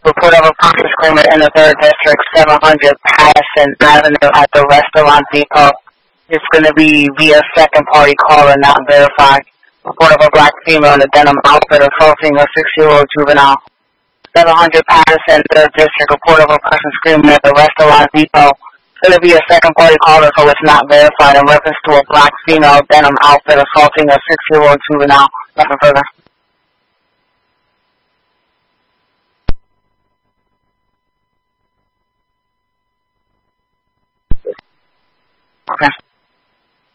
Report of a person screaming in the 3rd District, 700 Patterson Avenue at the Restaurant Depot. It's going to be via second-party caller, not verified. Report of a black female in a denim outfit assaulting a 6-year-old juvenile. 700 Patterson, 3rd District. Report of a person screaming at the Restaurant Depot. It's going to be a second-party caller, so it's not verified in reference to a black female denim outfit assaulting a 6-year-old juvenile. Nothing further.